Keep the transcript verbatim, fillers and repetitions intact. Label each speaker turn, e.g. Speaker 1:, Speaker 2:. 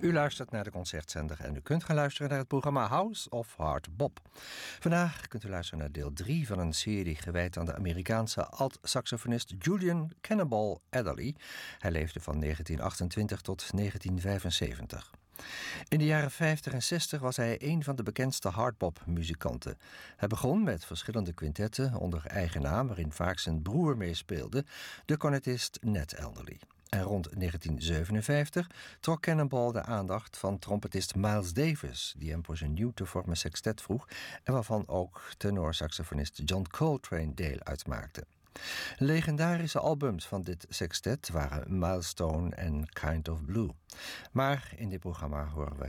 Speaker 1: U luistert naar de Concertzender en u kunt gaan luisteren naar het programma House of Hard Bop. Vandaag kunt u luisteren naar deel drie van een serie gewijd aan de Amerikaanse alt-saxofonist Julian Cannonball Adderley. Hij leefde van negentien achtentwintig tot negentien vijfenzeventig. In de jaren vijftig en zestig was hij een van de bekendste hardbop-muzikanten. Hij begon met verschillende quintetten onder eigen naam, waarin vaak zijn broer meespeelde, de cornetist Ned Adderley. En rond negentien zevenenvijftig trok Cannonball de aandacht van trompetist Miles Davis, die hem voor zijn nieuw te vormen sextet vroeg en waarvan ook tenorsaxofonist John Coltrane deel uitmaakte. Legendarische albums van dit sextet waren Milestone en Kind of Blue. Maar in dit programma horen we